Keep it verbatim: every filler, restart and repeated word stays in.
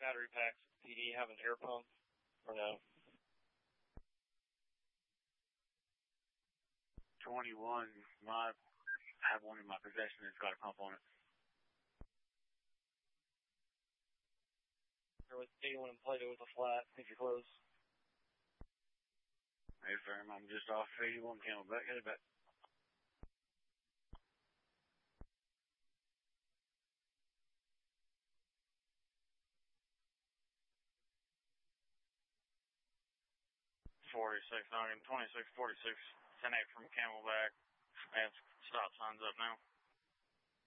battery packs. P D have an air pump or no? twenty-one, my, I have one in my possession that's got a pump on it. Or with eighty-one and plate it with a flat if you're close. Hey, firm, I'm just off eighty-one Camelback, headed back. forty-six, nine, twenty-six, forty-six, ten eight from Camelback. I have stop signs up now.